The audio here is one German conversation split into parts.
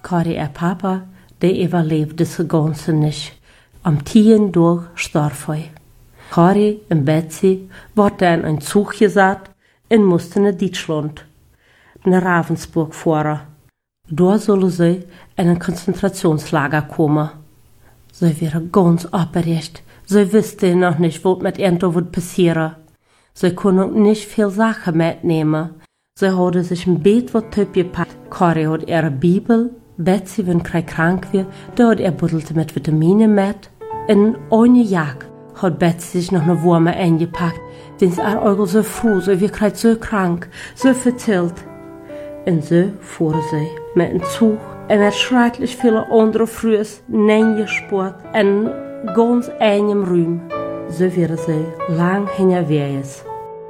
Kari papa, die überlebte das Ganze nicht. Am 10. Tag starb er. Kari und Betsy wurden in einen Zug gesetzt und mussten nach Deutschland, nach Ravensburg fahren. Dort sollen sie in ein Konzentrationslager kommen. Sie waren ganz aufgeregt. Sie wussten noch nicht, was mit ihnen wird passieren. Sie konnten nicht viel Sachen mitnehmen. Sie hatten sich ein Bett was Typ gepackt. Kari hat ihre Bibel. Betsy, wenn sie krank war, da hat Buddelte mit Vitaminen mit. In eine Jacke hat Betsy sich noch eine Wurme eingepackt. Denn sie war so froh, sie war so krank, so vertillt. Und so fuhren sie mit dem Zug und mit schrecklich viele andere Frühs neingespurt in ganz engem Raum. So waren sie lang hinterwegs.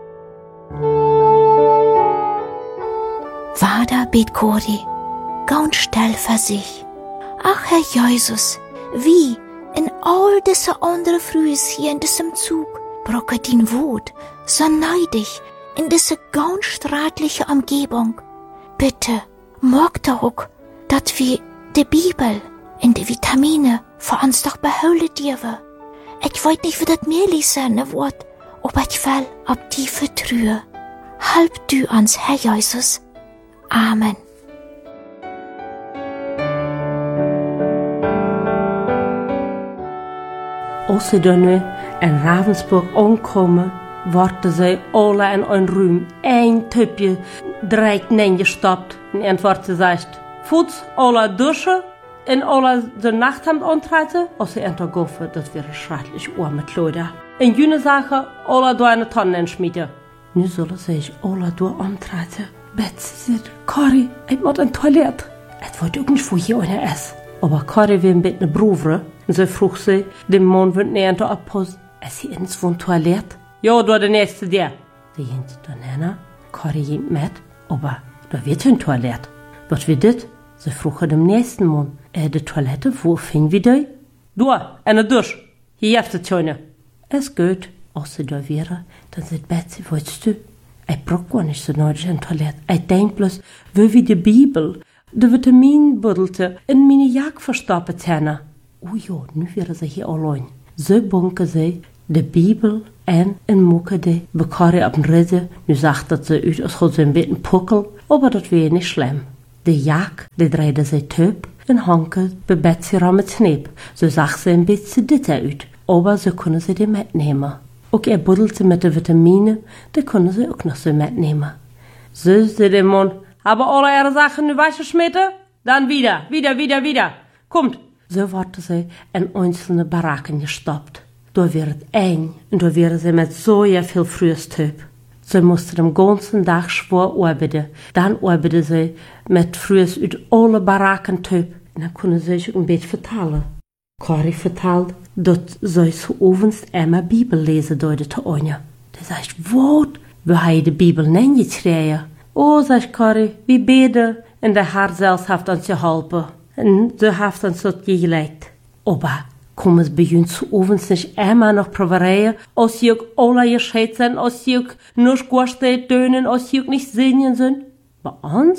Vater bet Kori, ganz still für sich. Ach, Herr Jesus, wie in all diese andere Frühs hier in diesem Zug brocke din Wut so neidig in diese ganz staatliche Umgebung. Bitte, mag doch, dass wir die Bibel und die Vitamine für uns doch behalten dürfen. Ich weiß nicht, wie das mir lesen wird, aber ich will auf die vertrauen. Halb du uns, Herr Jesus. Amen. Als sie dann in Ravensburg ankommen, worden sie alle in ein Raum, ein Typje, direkt neingestoppt. Und entweder sie sagt, Fuß, alle duschen, und alle de Nachthemd antreten, als sie entgegoffen, das wäre schrecklich arme Leute. In jene Sache, alle da eine Tonne schmieden. Nu zullen sich alle da antreten. Betsy sagt, Kari, ich muss in Toilette. Ich wollte auch nicht, wo hier einer ist. Aber Kari will ein bisschen Bruder. Und so frug sie, dem Mann wird nicht an der Abpost, ist hier ins Toilette? Ja, da der nächste der. Sie gehen da näher, Kari geht mit, aber da wird ein Toilette. Was wird das? Sie frugen dem nächsten Mann, die Toilette, wo fing wir da? Da, eine Dusche. Hier ist die Töne. Es geht, als sie da wäre, dann sagt Betsy, weißt du, ich brauch gar nicht so nötig in Toilette. Ich denk bloß, wie wir die Bibel, die Vitaminbuddelte in meine Jacke verstopft haben. Oh ja, nu wäre sie hier allein. So bunke sie die Bibel en mucke die Bekari op den Risse. Nu sagt dat sie uit als so ein bisschen Puckel, aber das wäre nicht schlimm. Die Jacke, die drehte sie töp en hanke bei Betsy mit Snip. So sagt sie ein bisschen ditter uit, aber so können sie die mitnehmen. Auch buddelte mit den Vitaminen, die können sie auch noch so mitnehmen. So sie dem Mann, aber alle ihre Sachen nu weggeschmissen? Dann wieder. Kommt. So wurden sie in einzelne Baracken gestoppt. Da wird es eng und da wären sie mit so viel Frühstück. Sie mussten den ganzen Tag schwer arbeiten. Dann arbeiten sie mit Frühstück uit alle Baracken töp. Und dann können sie sich ein bisschen vertalen. Kari vertelt, dass sie so abends immer Bibel lesen deutete Anja. Die sagt, was? Wie haben die Bibel nicht gekriegt? Oh, sagt Kari, wir beten und der Herr selbst hat uns geholfen. Und so hat uns das gelegt. Aber kommen es bei uns zu abends nicht immer noch probieren, als sie auch alle gescheit sind, als sie auch nicht gut tönen, als sie auch nicht singen sind? Bei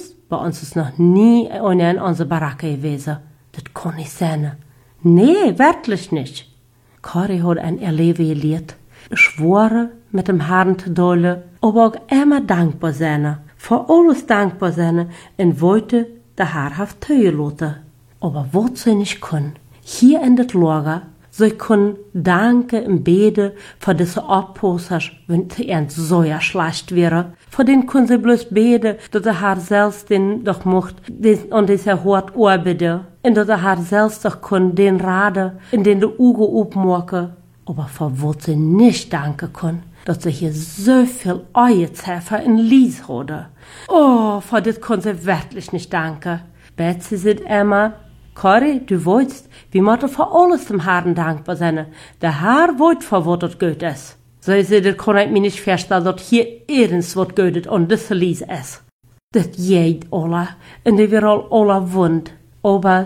uns ist noch nie einer in unserer Baracke gewesen. Das kann nicht sein. Nee, wirklich nicht. Kari hat ein Erleben gelehrt. Schwore mit dem Herrn zu dollen, aber auch immer dankbar sein. Für alles dankbar sein und wollte der Herr hat zugelassen. Aber was sie nicht können, hier in das Lager, sie können danken und beten für diese Abposter, wenn sie ernst so ja schlecht wäre. Für den können sie bloß beten, dass der Herr selbst den doch macht, und dieser hart arbeiten. Und dass der Herr selbst doch kann den raden, in den die Augen aufmachen. Aber für was sie nicht danken können, dass sie hier so viel Eierzefer in Lies haben. Oh, für das können sie wirklich nicht danken. Betsy sagt immer, Kari, du weißt, wir müssen für alles dem Herrn dankbar sein. Der Herr weiß, für was das gut ist. So ich sage, das kann ich mir nicht verstehen, dass hier irgendwas was gut ist und das Lies ist. Das geht alle, und die wir alle wund. Aber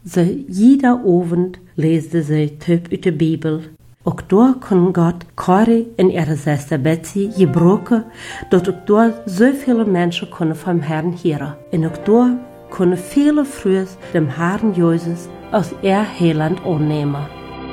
jeder Abend lesen sie Typ aus der Bibel. Auch da kann Gott Kari und ihre Schwester Betsy gebrauchen, dass auch da so viele Menschen können vom Herrn hören. Und auch da kunnen viele früher dem Herrn Jesus als Heiland annehmen.